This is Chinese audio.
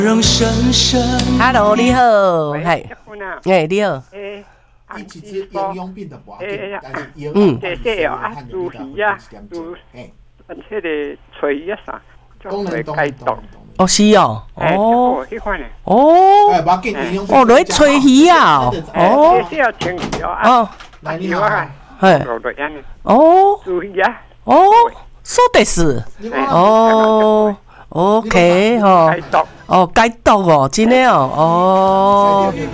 Hello， 你好，嘿，你好， 伊其实营养品就无要紧，但是药这些哦啊，猪皮啊，猪，迄个脆鱼啊啥， 当然哦是哦，哦， 迄款诶， 哦， 无要紧，营养品哦，落去吹鱼啊， 哦，这些要清鱼哦啊， 来你好， 嘿，哦， 猪鱼啊， 哦，そうです，哦。OK 吼，哦，解毒哦，真诶哦，哦。